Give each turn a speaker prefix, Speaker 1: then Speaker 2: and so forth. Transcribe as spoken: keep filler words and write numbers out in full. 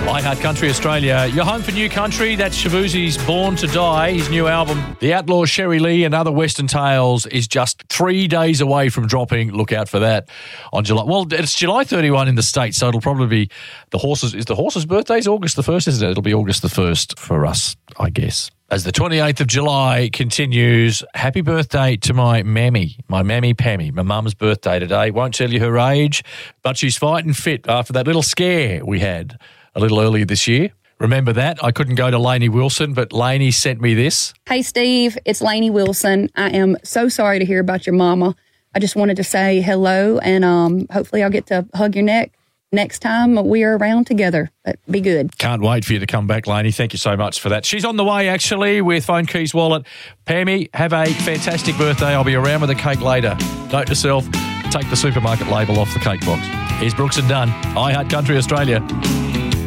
Speaker 1: I Heart Country Australia. You're home for New Country. That's Shabuzi's Born to Die. His new album, The Outlaw Sherry Lee and Other Western Tales, is just three days away from dropping. Look out for that on July. Well, it's July thirty-first in the States, so it'll probably be the horses. Is the horse's birthday is August the first, isn't it? It'll be August the first for us, I guess. As the twenty-eighth of July continues, happy birthday to my mammy, my mammy Pammy. My mum's birthday today. Won't tell you her age, but she's fighting fit after that little scare we had a little earlier this year. Remember that? I couldn't go to Lainey Wilson, but Lainey sent me this.
Speaker 2: Hey, Steve, it's Lainey Wilson. I am so sorry to hear about your mama. I just wanted to say hello, and um, hopefully I'll get to hug your neck next time we are around together. But be good.
Speaker 1: Can't wait for you to come back, Lainey. Thank you so much for that. She's on the way, actually, with Phone Keys Wallet. Pammy, have a fantastic birthday. I'll be around with a cake later. Note to self, take the supermarket label off the cake box. Here's Brooks and Dunn, I Heart Country Australia.